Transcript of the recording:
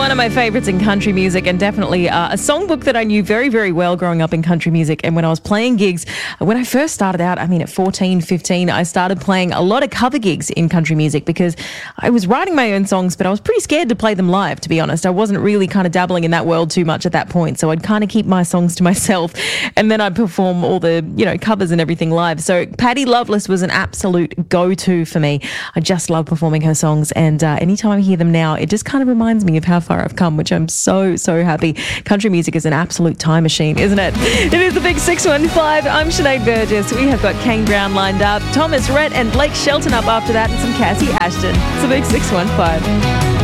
one of my favorites in country music, and definitely a songbook that I knew very, very well growing up in country music. And when I was playing gigs, when I first started out, at 14, 15, I started playing a lot of cover gigs in country music because I was writing my own songs, but I was pretty scared to play them live, to be honest. I wasn't really kind of dabbling in that world too much at that point. So I'd kind of keep my songs to myself, and then I'd perform all the, covers and everything live. So Patty Loveless was an absolute go-to for me. I just love performing her songs, and anytime I hear them now, it just kind of reminds me of how far I've come, which I'm so, so happy. Country music is an absolute time machine, isn't it? It is the Big 615. I'm Sinead Burgess. We have got Kane Brown lined up, Thomas Rhett and Blake Shelton up after that, and some Cassie Ashton. It's the Big 615.